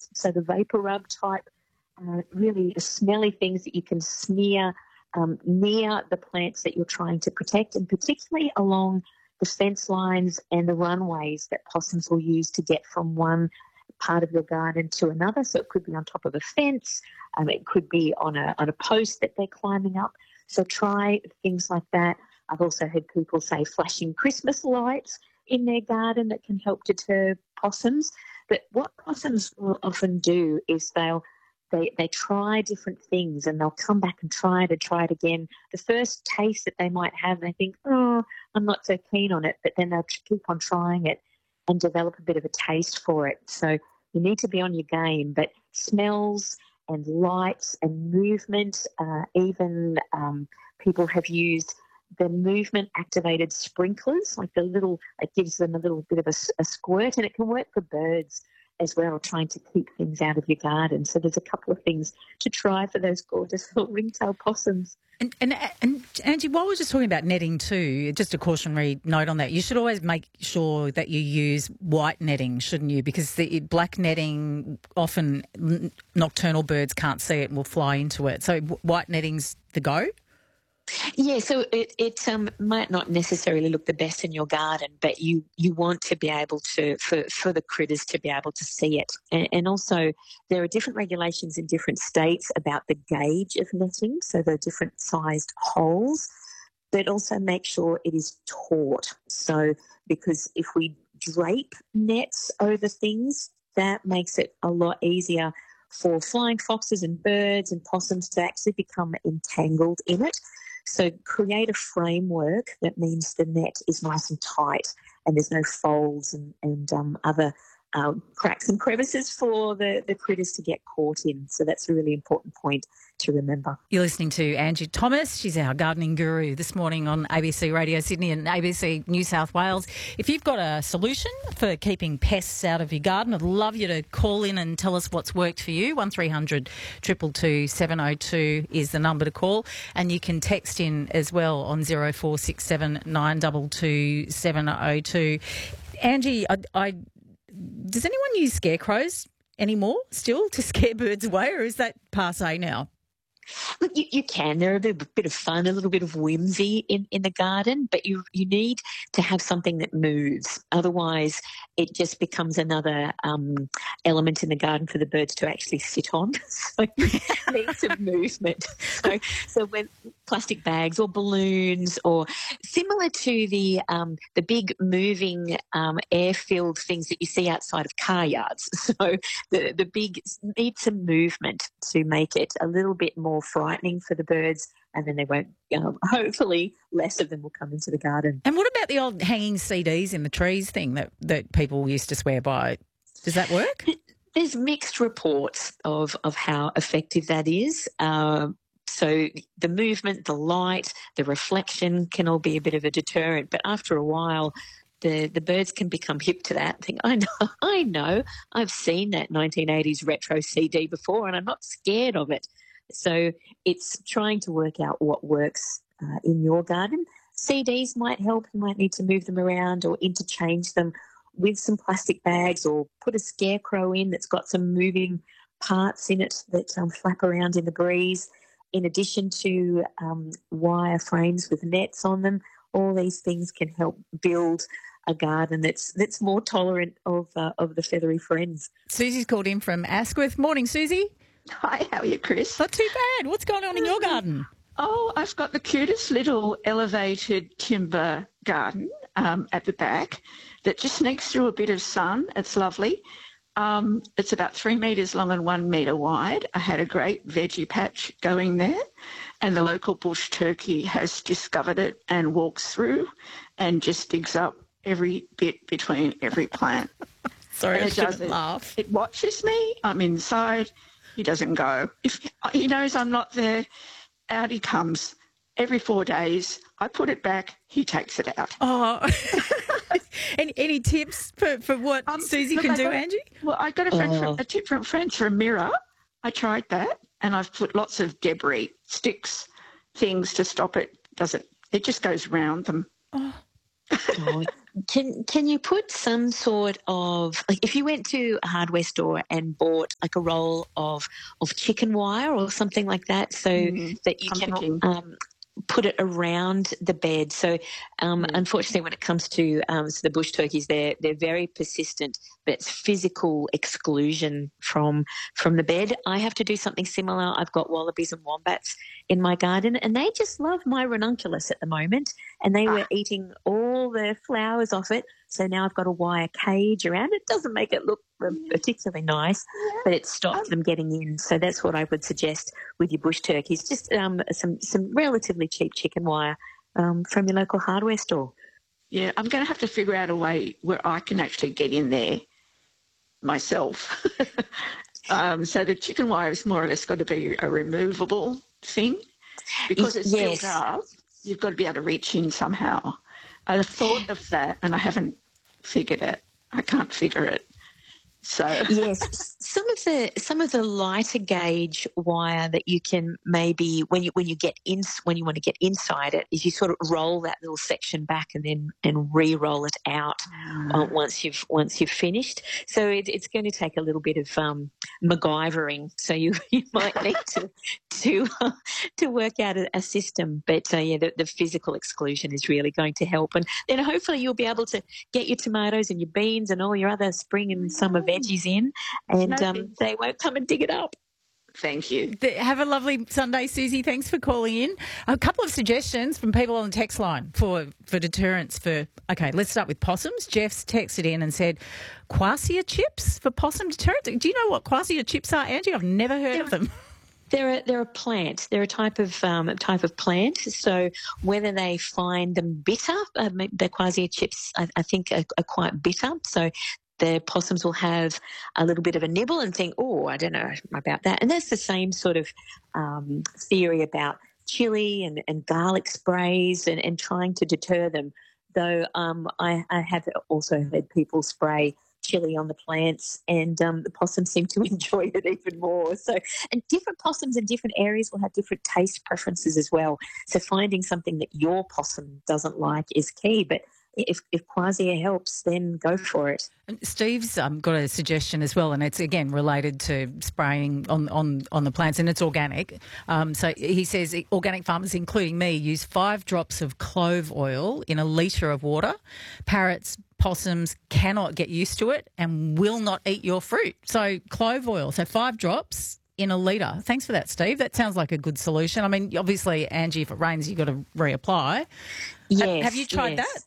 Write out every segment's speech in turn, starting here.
So the vapor rub type, really smelly things that you can smear near the plants that you're trying to protect, and particularly along the fence lines and the runways that possums will use to get from one part of your garden to another. So it could be on top of a fence, it could be on a post that they're climbing up. So try things like that. I've also heard people say flashing Christmas lights in their garden that can help deter possums. But what possums will often do is they try different things, and they'll come back and try it again. The first taste that they might have, they think, oh, I'm not so keen on it, but then they'll keep on trying it and develop a bit of a taste for it. So you need to be on your game. But smells and lights and movement, even people have used the movement-activated sprinklers, like it gives them a little bit of a squirt, and it can work for birds as well, trying to keep things out of your garden. So there's a couple of things to try for those gorgeous little ringtail possums. And Angie, while we're just talking about netting too, just a cautionary note on that, you should always make sure that you use white netting, shouldn't you? Because the black netting, often nocturnal birds can't see it and will fly into it. So white netting's the go? Yeah, so it might not necessarily look the best in your garden, but you want to be able to, for the critters to be able to see it. And also there are different regulations in different states about the gauge of netting, so there are different sized holes, but also make sure it is taut. So because if we drape nets over things, that makes it a lot easier for flying foxes and birds and possums to actually become entangled in it. So create a framework that means the net is nice and tight and there's no folds and other cracks and crevices for the critters to get caught in. So that's a really important point to remember. You're listening to Angie Thomas. She's our gardening guru this morning on ABC Radio Sydney and ABC New South Wales. If you've got a solution for keeping pests out of your garden, I'd love you to call in and tell us what's worked for you. 1300 222 702 is the number to call, and you can text in as well on 0467 922 702. Angie, does anyone use scarecrows anymore still to scare birds away, or is that passé now? Look, you can. They're a bit of fun, a little bit of whimsy in the garden, but you need to have something that moves. Otherwise, it just becomes another element in the garden for the birds to actually sit on. So you need some movement. So when plastic bags or balloons, or similar to the big moving air-filled things that you see outside of car yards. So the big need some movement to make it a little bit more frightening for the birds, and then they won't, hopefully less of them will come into the garden. And what about the old hanging CDs in the trees thing that people used to swear by? Does that work? There's mixed reports of how effective that is. So the movement, the light, the reflection can all be a bit of a deterrent, but after a while the birds can become hip to that and think, I know, I've seen that 1980s retro CD before and I'm not scared of it. So it's trying to work out what works in your garden. CDs might help. You might need to move them around or interchange them with some plastic bags, or put a scarecrow in that's got some moving parts in it that flap around in the breeze, in addition to wire frames with nets on them. All these things can help build a garden that's more tolerant of the feathery friends. Susie's called in from Asquith. Morning, Susie. Hi, how are you, Chris? Not too bad. What's going on in your garden? Oh, I've got the cutest little elevated timber garden at the back that just sneaks through a bit of sun. It's lovely. It's about 3 metres long and 1 metre wide. I had a great veggie patch going there, and the local bush turkey has discovered it and walks through and just digs up every bit between every plant. Sorry, I shouldn't laugh. It watches me. I'm inside. He doesn't go. If he knows I'm not there, out he comes. Every 4 days, I put it back, he takes it out. Oh, any tips for what Susie can do, Angie? Well, I got a tip from a friend for a mirror. I tried that, and I've put lots of debris, sticks, things to stop it. It just goes round them. Oh, Can you put some sort of, like, if you went to a hardware store and bought like a roll of chicken wire or something like that, so that you I'm can thinking. put it around the bed. So, unfortunately, when it comes to so the bush turkeys, they're very persistent, but it's physical exclusion from the bed. I have to do something similar. I've got wallabies and wombats in my garden, and they just love my ranunculus at the moment, and they were eating all the flowers off it. So now I've got a wire cage around it. Doesn't make it look particularly nice, but it stops them getting in. So that's what I would suggest with your bush turkeys. Just some relatively cheap chicken wire from your local hardware store. Yeah, I'm going to have to figure out a way where I can actually get in there myself. So the chicken wire is more or less got to be a removable thing because it's still dark. You've got to be able to reach in somehow. I thought of that and I haven't figured it. I can't figure it. So yes, some of the lighter gauge wire that you can maybe when you want to get inside it is you sort of roll that little section back and re-roll it out once you've finished. So it's going to take a little bit of MacGyvering. So you might need to work out a system. But the physical exclusion is really going to help, and then hopefully you'll be able to get your tomatoes and your beans and all your other spring and summer veggies in, and they won't come and dig it up. Thank you. Have a lovely Sunday, Susie. Thanks for calling in. A couple of suggestions from people on the text line for deterrence okay, let's start with possums. Jeff's texted in and said, quassia chips for possum deterrent. Do you know what quassia chips are, Angie? I've never heard of them. They're a plant. They're a type of plant. So whether they find them bitter, the quassia chips I think are quite bitter. So the possums will have a little bit of a nibble and think, oh, I don't know about that. And that's the same sort of theory about chili and garlic sprays and trying to deter them. Though I have also heard people spray chili on the plants, and the possums seem to enjoy it even more. So, and different possums in different areas will have different taste preferences as well. So finding something that your possum doesn't like is key. But if quassia helps, then go for it. Steve's got a suggestion as well, and it's again related to spraying on the plants, and it's organic. So he says organic farmers, including me, use 5 drops of clove oil in a litre of water. Parrots, possums cannot get used to it and will not eat your fruit. So clove oil, so 5 drops in a litre. Thanks for that, Steve. That sounds like a good solution. I mean, obviously, Angie, if it rains, you've got to reapply. Yes. Have you tried that?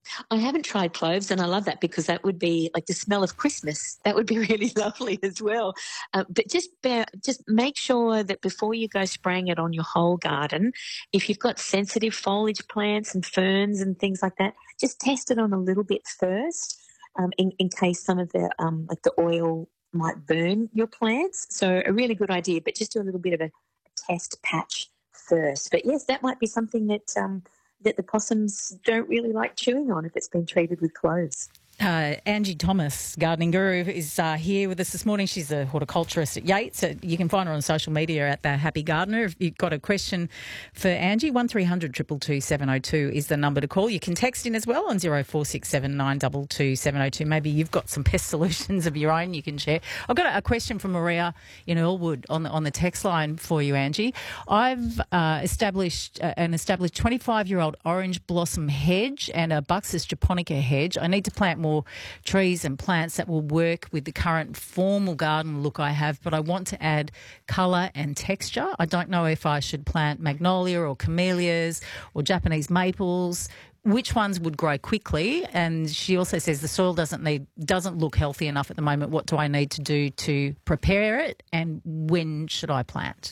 I haven't tried cloves, and I love that because that would be like the smell of Christmas. That would be really lovely as well. But just make sure that before you go spraying it on your whole garden, if you've got sensitive foliage plants and ferns and things like that, just test it on a little bit first, in case some of the like the oil might burn your plants. So a really good idea, but just do a little bit of a test patch first. But yes, that might be something that the possums don't really like chewing on if it's been treated with cloves. Angie Thomas, gardening guru, is here with us this morning. She's a horticulturist at Yates. You can find her on social media at The Happy Gardener. If you've got a question for Angie, 1300 222 702 is the number to call. You can text in as well on 0467 922 702. Maybe you've got some pest solutions of your own you can share. I've got a question from Maria in Earlwood on the text line for you, Angie. I've established an 25-year-old orange blossom hedge and a Buxus japonica hedge. I need to plant more trees and plants that will work with the current formal garden look I have, but I want to add colour and texture. I don't know if I should plant magnolia or camellias or Japanese maples. Which ones would grow quickly? And she also says the soil doesn't look healthy enough at the moment. What do I need to do to prepare it, and when should I plant?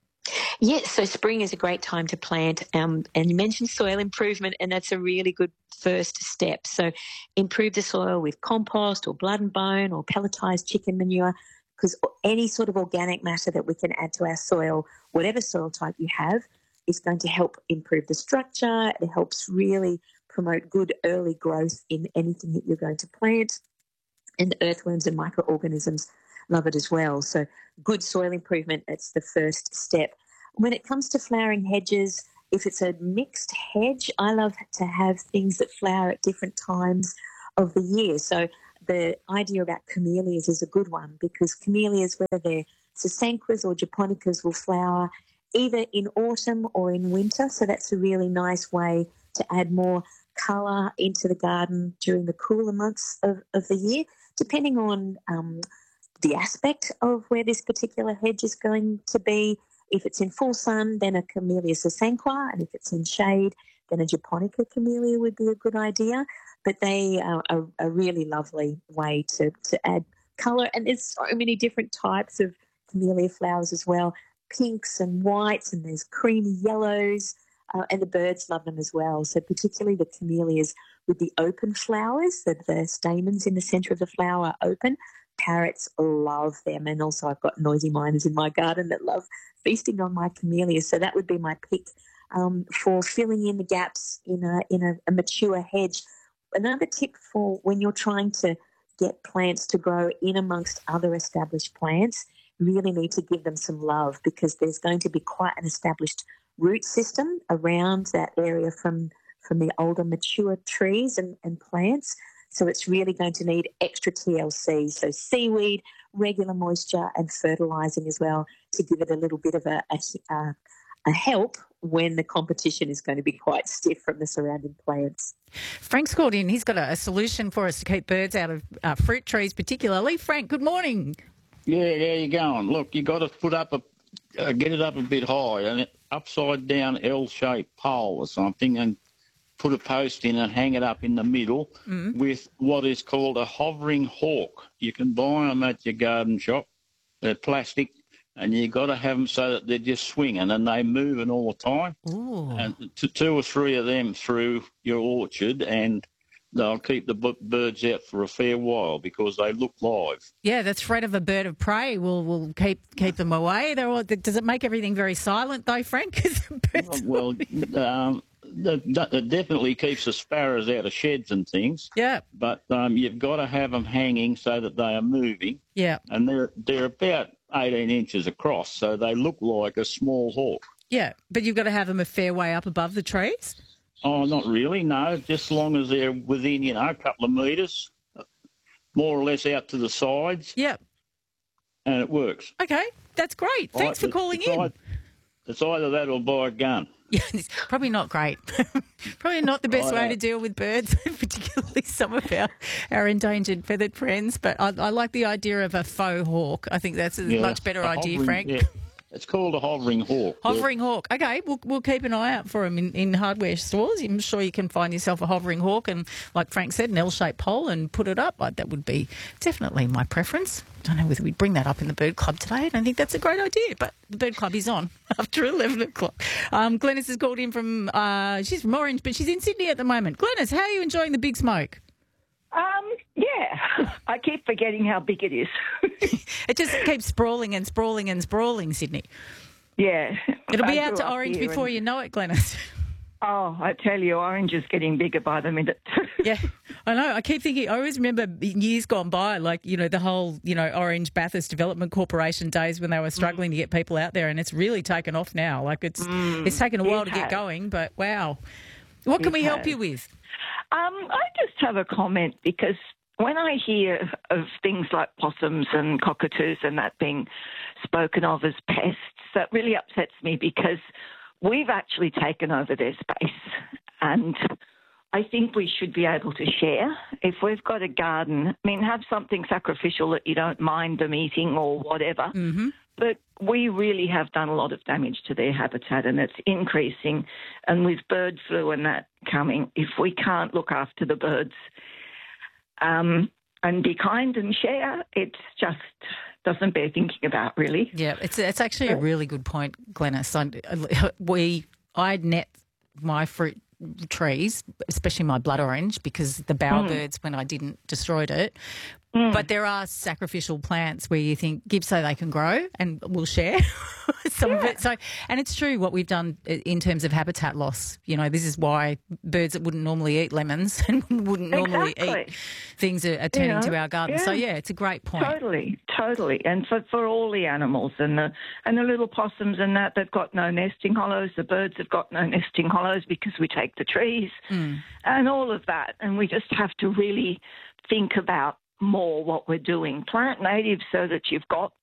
Yes, so spring is a great time to plant, and you mentioned soil improvement, and that's a really good first step. So improve the soil with compost or blood and bone or pelletised chicken manure, because any sort of organic matter that we can add to our soil, whatever soil type you have, is going to help improve the structure. It helps really promote good early growth in anything that you're going to plant, and the earthworms and microorganisms love it as well. So good soil improvement, that's the first step. When it comes to flowering hedges, If it's a mixed hedge, I love to have things that flower at different times of the year. So the idea about camellias is a good one, because camellias, whether they're sasanquas or japonicas, will flower either in autumn or in winter. So that's a really nice way to add more colour into the garden during the cooler months of the year, depending on the aspect of where this particular hedge is going to be. If it's in full sun, then a Camellia sasanqua, and if it's in shade, then a Japonica camellia would be a good idea. But they are a really lovely way to add colour. And there's so many different types of camellia flowers as well, pinks and whites, and there's creamy yellows, and the birds love them as well. So particularly the camellias with the open flowers, the stamens in the centre of the flower are open. Parrots love them, and also I've got noisy miners in my garden that love feasting on my camellias. So that would be my pick for filling in the gaps in a mature hedge. Another tip for when you're trying to get plants to grow in amongst other established plants, you really need to give them some love, because there's going to be quite an established root system around that area from the older mature trees and plants. So it's really going to need extra TLC, so seaweed, regular moisture and fertilising as well, to give it a little bit of a help when the competition is going to be quite stiff from the surrounding plants. Frank's called in. He's got a solution for us to keep birds out of fruit trees particularly. Frank, good morning. Yeah, there you going. Look, you got to put up get it up a bit high, and upside down L-shaped pole or something, and put a post in and hang it up in the middle with what is called a hovering hawk. You can buy them at your garden shop. They're plastic, and you got to have them so that they're just swinging and they're moving all the time. Ooh. And two or three of them through your orchard, and they'll keep the birds out for a fair while because they look live. Yeah, the threat of a bird of prey will keep them away. Does it make everything very silent though, Frank? Well, it definitely keeps the sparrows out of sheds and things. Yeah. But you've got to have them hanging so that they are moving. Yeah. And they're about 18 inches across, so they look like a small hawk. Yeah, but you've got to have them a fair way up above the trees? Oh, not really, no. Just as long as they're within, a couple of metres, more or less out to the sides. Yeah. And it works. Okay, that's great. Thanks for calling in. It's either that or buy a gun. Yeah, it's probably not great. Probably not the best way to deal with birds, particularly some of our endangered feathered friends. But I like the idea of a faux hawk. I think that's a much better idea, Frank. Yeah. It's called a hovering hawk. Hovering hawk. Okay, we'll keep an eye out for them in hardware stores. I'm sure you can find yourself a hovering hawk and, like Frank said, an L-shaped pole and put it up. That would be definitely my preference. I don't know whether we'd bring that up in the bird club today. I don't think that's a great idea, but the bird club is on after 11 o'clock. Glenys has called in from, she's from Orange, but she's in Sydney at the moment. Glenys, how are you enjoying the big smoke? Yeah, I keep forgetting how big it is. It just keeps sprawling and sprawling and sprawling, Sydney. Yeah. It'll be out to Orange before you know it, Glenys. Oh, I tell you, Orange is getting bigger by the minute. Yeah, I know. I keep thinking, I always remember years gone by, like, the whole, Orange Bathurst Development Corporation days when they were struggling to get people out there, and it's really taken off now. Like, it's taken a while to get going, but wow. What can we help you with? I just have a comment, because when I hear of things like possums and cockatoos and that being spoken of as pests, that really upsets me, because we've actually taken over their space, and I think we should be able to share. If we've got a garden, have something sacrificial that you don't mind them eating or whatever. Mm-hmm. But we really have done a lot of damage to their habitat, and it's increasing. And with bird flu and that coming, if we can't look after the birds and be kind and share, it just doesn't bear thinking about, really. Yeah, it's actually a really good point, Glenys. I net my fruit trees, especially my blood orange, because the bowerbirds, when I didn't, destroyed it. But there are sacrificial plants where you think, give so they can grow, and we'll share some of it. So, and it's true what we've done in terms of habitat loss. You know, this is why birds that wouldn't normally eat lemons and wouldn't normally eat things are turning to our garden. So, yeah, it's a great point. Totally. And for all the animals and the little possums and that, they've got no nesting hollows. The birds have got no nesting hollows because we take the trees and all of that. And we just have to really think about more what we're doing. Plant native so that you've got